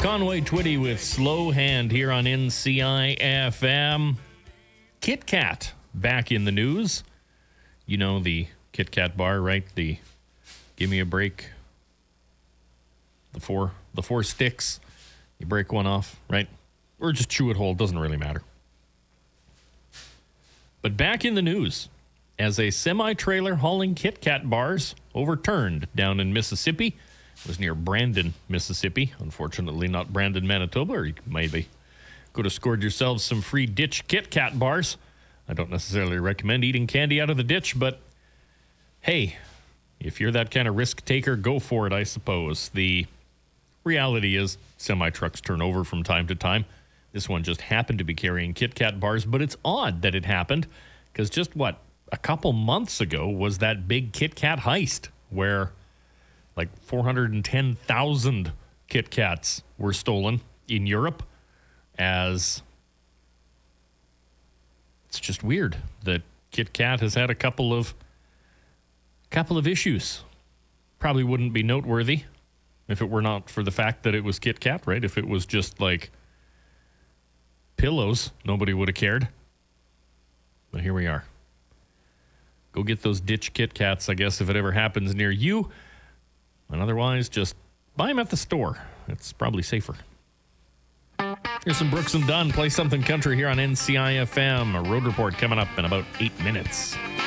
Conway Twitty with Slow Hand here on NCIFM. Kit Kat back in the news. You know the Kit Kat bar, right? The give me a break. The four sticks. You break one off, right? Or just chew it whole. Doesn't really matter. But back in the news as a semi-trailer hauling Kit Kat bars overturned down in Mississippi. It was near Brandon, Mississippi. Unfortunately, not Brandon, Manitoba, or you maybe could have scored yourselves some free ditch Kit Kat bars. I don't necessarily recommend eating candy out of the ditch, but hey, if you're that kind of risk taker, go for it, I suppose. The reality is semi-trucks turn over from time to time. This one just happened to be carrying Kit Kat bars, but it's odd that it happened because just a couple months ago was that big Kit Kat heist where like 410,000 Kit Kats were stolen in Europe. As it's just weird that Kit Kat has had a couple of issues. Probably wouldn't be noteworthy if it were not for the fact that it was Kit Kat, right? If it was just like pillows, nobody would have cared. But here we are. Go get those ditch Kit Kats, I guess, if it ever happens near you. And otherwise, just buy them at the store. It's probably safer. Here's some Brooks and Dunn. Play something country here on NCIFM. A road report coming up in about 8 minutes.